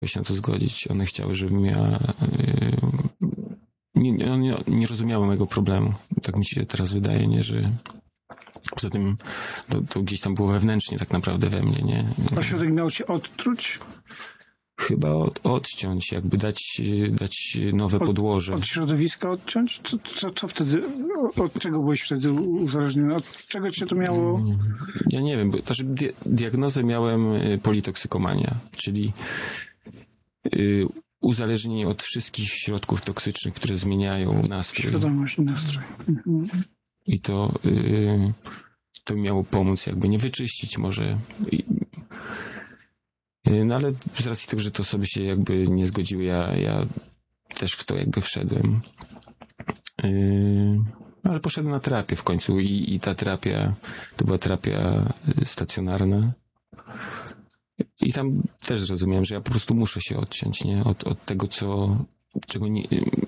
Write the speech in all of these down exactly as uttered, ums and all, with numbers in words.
się na to zgodzić. One chciały, żebym ja nie, nie, nie rozumiały mojego problemu. Tak mi się teraz wydaje, nie, że poza tym to, to gdzieś tam było wewnętrznie tak naprawdę we mnie, nie. Ośrodek miał cię odtruć? Chyba od, odciąć, jakby dać, dać nowe od, podłoże. Od środowiska odciąć? Co, co, co wtedy, od czego byłeś wtedy uzależniony? Od czego cię to miało? Ja nie wiem, bo też di diagnozę miałem politoksykomania, czyli y, uzależnienie od wszystkich środków toksycznych, które zmieniają nastrój. Świadomość i nastrój. Mhm. I to, y, to miało pomóc jakby nie wyczyścić może. I, no ale z racji tego, że to sobie się jakby nie zgodziły, ja, ja też w to jakby wszedłem. Yy, ale poszedłem na terapię w końcu i, i ta terapia to była terapia stacjonarna. I tam też zrozumiałem, że ja po prostu muszę się odciąć, nie? Od, od tego, co, czego nie,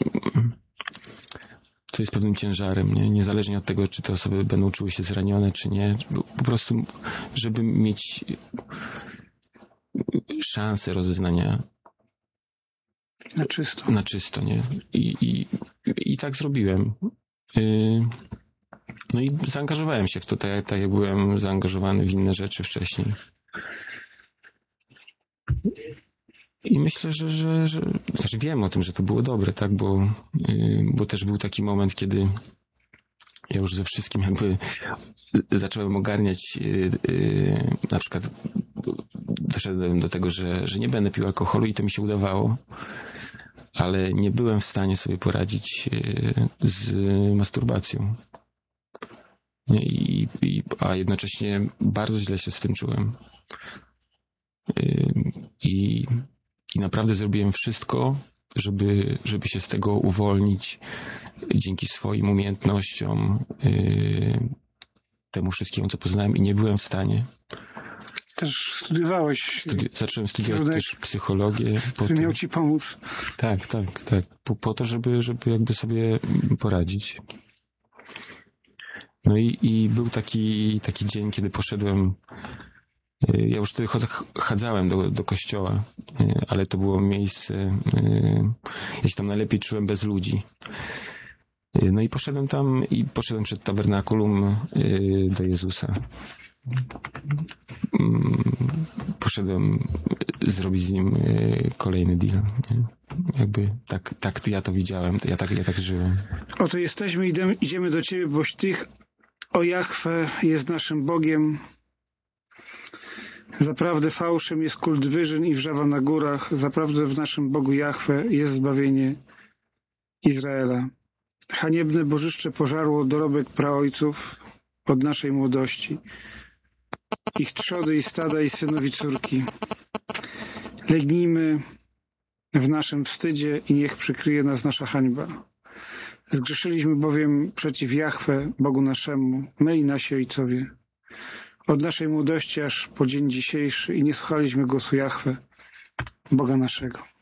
co jest pewnym ciężarem, nie? Niezależnie od tego, czy te osoby będą czuły się zranione, czy nie. Po prostu, żeby mieć szansę rozeznania na czysto. Na czysto, nie? I, i, i tak zrobiłem. Yy, no i zaangażowałem się w to, tak, tak jak byłem zaangażowany w inne rzeczy wcześniej. I myślę, że, że, że znaczy wiem o tym, że to było dobre, tak? Bo, yy, bo też był taki moment, kiedy ja już ze wszystkim jakby zacząłem ogarniać, yy, yy, na przykład doszedłem do tego, że, że nie będę pił alkoholu i to mi się udawało, ale nie byłem w stanie sobie poradzić z masturbacją. I, i, a jednocześnie bardzo źle się z tym czułem. I, i naprawdę zrobiłem wszystko, żeby, żeby się z tego uwolnić dzięki swoim umiejętnościom, temu wszystkiemu, co poznałem i nie byłem w stanie. Też studiowałeś. Studi zacząłem studiować też psychologię. Który miał ci pomóc. Tak, tak, tak. Po, po to, żeby, żeby jakby sobie poradzić. No i, i był taki, taki dzień, kiedy poszedłem, ja już wtedy chadzałem do, do kościoła, ale to było miejsce, ja się tam najlepiej czułem bez ludzi. No i poszedłem tam i poszedłem przed tabernakulum do Jezusa. Poszedłem zrobić z nim kolejny deal. Jakby tak, tak ja to widziałem, ja tak, ja tak żyłem. Oto jesteśmy, idziemy, idziemy do Ciebie, boś Tych, o Jahwe, jest naszym Bogiem. Zaprawdę fałszem jest kult wyżyn i wrzawa na górach. Zaprawdę w naszym Bogu Jahwe jest zbawienie Izraela. Haniebne bożyszcze pożarło dorobek praojców od naszej młodości. Ich trzody i stada i synowi córki. Legnijmy w naszym wstydzie i niech przykryje nas nasza hańba. Zgrzeszyliśmy bowiem przeciw Jahwe, Bogu naszemu, my i nasi ojcowie. Od naszej młodości aż po dzień dzisiejszy i nie słuchaliśmy głosu Jahwe, Boga naszego.